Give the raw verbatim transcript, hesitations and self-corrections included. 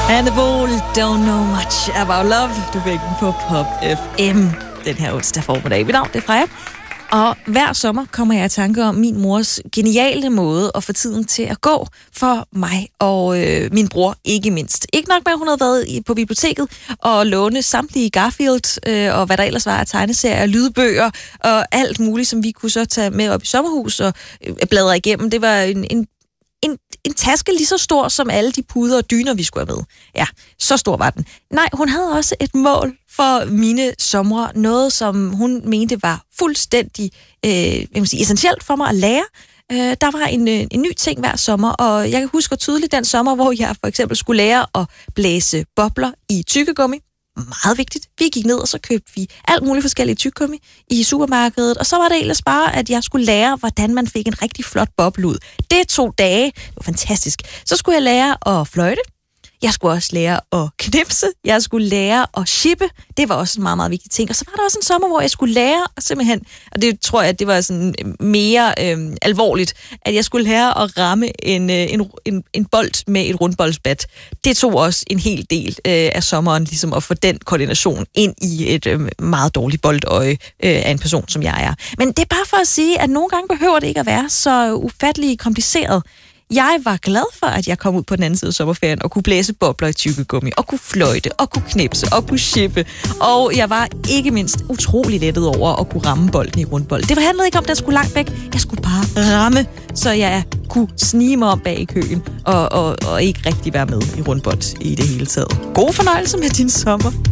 Hannibal, don't know much about love. Du fik den på Pop F M den her onsdag formiddag. Mit navn det er Freja. Og hver sommer kommer jeg i tanke om min mors geniale måde at få tiden til at gå for mig og øh, min bror, ikke mindst. Ikke nok med, at hun havde været i, på biblioteket og låne samtlige Garfield øh, og hvad der ellers var af tegneserier, lydbøger og alt muligt, som vi kunne så tage med op i sommerhus og øh, bladre igennem. Det var en, en En, en taske lige så stor som alle de puder og dyner, vi skulle have med. Ja, så stor var den. Nej, hun havde også et mål for mine somre. Noget, som hun mente var fuldstændig øh, jeg vil sige, essentielt for mig at lære. Øh, der var en, en ny ting hver sommer, og jeg kan huske tydeligt den sommer, hvor jeg for eksempel skulle lære at blæse bobler i tyggegummi. Meget vigtigt. Vi gik ned, og så købte vi alt muligt forskellige tyggegummi i supermarkedet, og så var det ellers bare, at jeg skulle lære, hvordan man fik en rigtig flot boble ud. Det tog dage. Det var fantastisk. Så skulle jeg lære at fløjte. Jeg skulle også lære at knipse. Jeg skulle lære at shippe. Det var også en meget, meget vigtig ting. Og så var der også en sommer, hvor jeg skulle lære simpelthen, og det tror jeg, det var sådan mere øh, alvorligt, at jeg skulle lære at ramme en, en, en, en bold med et rundboldsbat. Det tog også en hel del øh, af sommeren, ligesom at få den koordination ind i et øh, meget dårligt boldøje øh, af en person, som jeg er. Men det er bare for at sige, at nogle gange behøver det ikke at være så ufattelig kompliceret. Jeg var glad for, at jeg kom ud på den anden side af sommerferien og kunne blæse bobler i tyggegummi, og kunne fløjte, og kunne knipse, og kunne shippe. Og jeg var ikke mindst utrolig lettet over at kunne ramme bolden i rundbold. Det handlede ikke om, at den skulle langt væk. Jeg skulle bare ramme, så jeg kunne snige mig om bag i køen, og, og, og ikke rigtig være med i rundbold i det hele taget. God fornøjelse med din sommer.